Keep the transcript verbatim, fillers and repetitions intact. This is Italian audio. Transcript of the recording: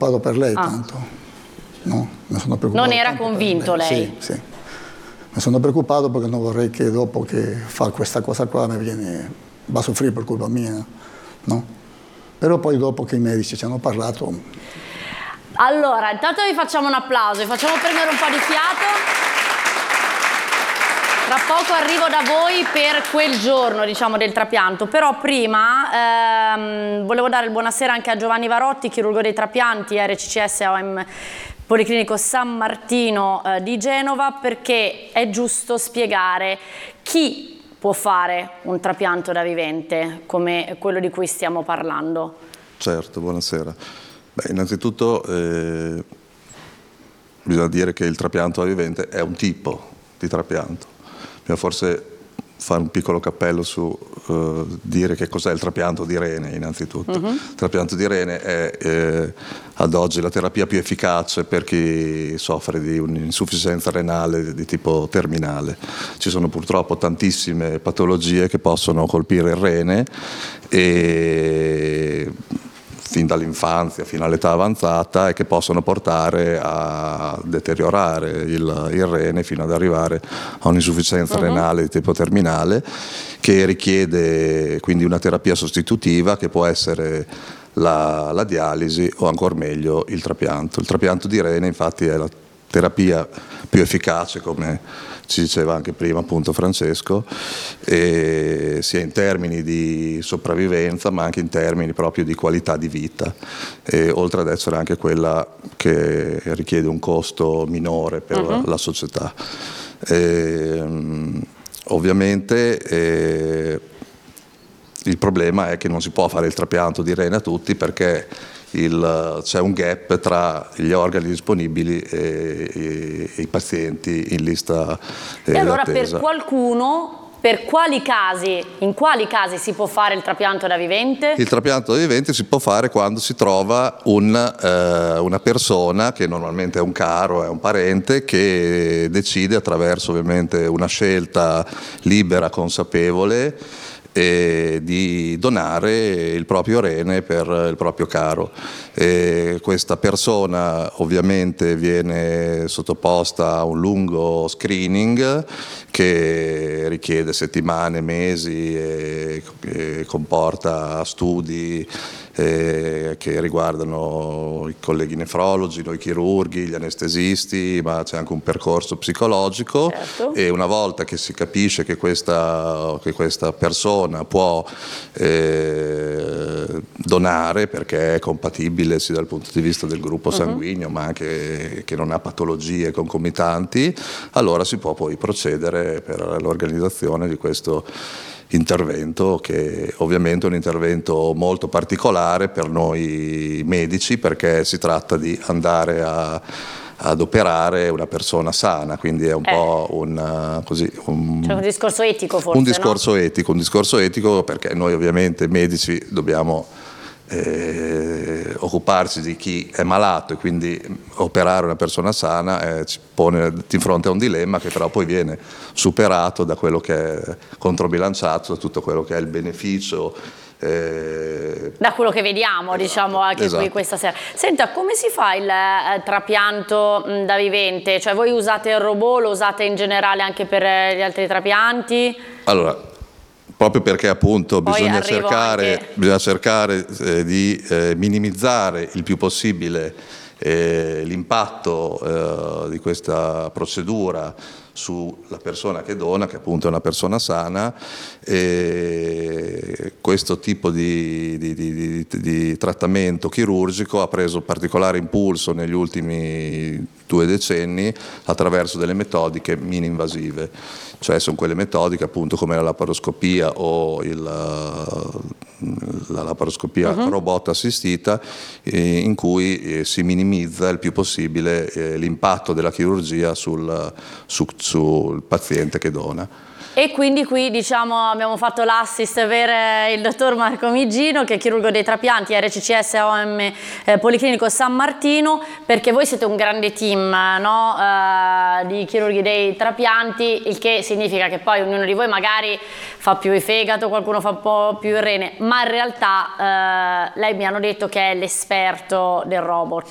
preoccupato per lei ah. tanto, no? Mi sono preoccupato non era convinto lei? Sì, sì. Mi sono preoccupato perché non vorrei che dopo che fa questa cosa qua mi viene, va a soffrire per colpa mia, no? Però poi dopo che i medici ci hanno parlato... Allora, intanto vi facciamo un applauso, vi facciamo prendere un po' di fiato. Tra poco arrivo da voi per quel giorno, diciamo, del trapianto, però prima ehm, volevo dare il buonasera anche a Giovanni Varotti, chirurgo dei trapianti, R C C S O M Policlinico San Martino eh, di Genova, perché è giusto spiegare chi può fare un trapianto da vivente, come quello di cui stiamo parlando. Certo, buonasera. Beh, innanzitutto eh, bisogna dire che il trapianto da vivente è un tipo di trapianto. Bisogna forse fare un piccolo cappello su uh, dire che cos'è il trapianto di rene innanzitutto. Uh-huh. Il trapianto di rene è eh, ad oggi la terapia più efficace per chi soffre di un'insufficienza renale di tipo terminale. Ci sono purtroppo tantissime patologie che possono colpire il rene e fin dall'infanzia fino all'età avanzata e che possono portare a deteriorare il, il rene fino ad arrivare a un'insufficienza uh-huh. renale di tipo terminale, che richiede quindi una terapia sostitutiva che può essere la, la dialisi o ancora meglio il trapianto. Il trapianto di rene infatti è la terapia più efficace, come ci diceva anche prima appunto Francesco, e sia in termini di sopravvivenza ma anche in termini proprio di qualità di vita, e oltre ad essere anche quella che richiede un costo minore per uh-huh. la, la società. E, um, ovviamente eh, il problema è che non si può fare il trapianto di rene a tutti, perché c'è un gap tra gli organi disponibili e, e, e i pazienti in lista eh, e allora d'attesa. Per qualcuno, per quali casi, in quali casi si può fare il trapianto da vivente? Il trapianto da vivente si può fare quando si trova un, eh, una persona, che normalmente è un caro, è un parente, che decide attraverso ovviamente una scelta libera, consapevole, e di donare il proprio rene per il proprio caro. E questa persona ovviamente viene sottoposta a un lungo screening che richiede settimane, mesi e, e comporta studi eh, che riguardano i colleghi nefrologi, noi chirurghi, gli anestesisti, ma c'è anche un percorso psicologico. Certo. E una volta che si capisce che questa, che questa persona può eh, donare perché è compatibile sia dal punto di vista del gruppo sanguigno, uh-huh. ma anche che non ha patologie concomitanti, allora si può poi procedere per l'organizzazione di questo intervento, che ovviamente è un intervento molto particolare per noi medici, perché si tratta di andare a ad operare una persona sana, quindi è un eh. po' un, così, un, cioè un discorso etico forse, un discorso no? etico, un discorso etico perché noi ovviamente medici dobbiamo eh, occuparci di chi è malato, e quindi operare una persona sana eh, ci pone di fronte a un dilemma che però poi viene superato da quello che è controbilanciato, da tutto quello che è il beneficio Eh, da quello che vediamo, esatto, diciamo anche esatto. qui questa sera. Senta, come si fa il eh, trapianto mh, da vivente? Cioè voi usate il robot, lo usate in generale anche per eh, gli altri trapianti? Allora, proprio perché appunto Poi bisogna cercare, anche... bisogna cercare eh, di eh, minimizzare il più possibile eh, l'impatto eh, di questa procedura sulla persona che dona, che appunto è una persona sana, e questo tipo di, di, di, di, di trattamento chirurgico ha preso particolare impulso negli ultimi due decenni attraverso delle metodiche mini-invasive, cioè sono quelle metodiche appunto come la laparoscopia o il, la laparoscopia uh-huh. robot assistita, eh, in cui eh, si minimizza il più possibile eh, l'impatto della chirurgia sul, su, sul paziente che dona. E quindi qui diciamo abbiamo fatto l'assist per il dottor Marco Migino, che è chirurgo dei trapianti R C C S O M eh, Policlinico San Martino, perché voi siete un grande team, no? eh, di chirurghi dei trapianti, il che significa che poi ognuno di voi magari fa più il fegato, qualcuno fa un po' più il rene, ma in realtà eh, lei mi hanno detto che è l'esperto del robot.